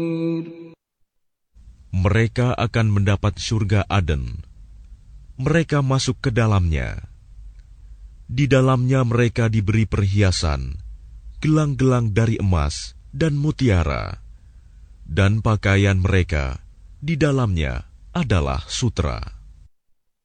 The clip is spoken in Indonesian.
Mereka akan mendapat surga Aden. Mereka masuk ke dalamnya. Di dalamnya mereka diberi perhiasan, gelang-gelang dari emas dan mutiara, dan pakaian mereka di dalamnya adalah sutra.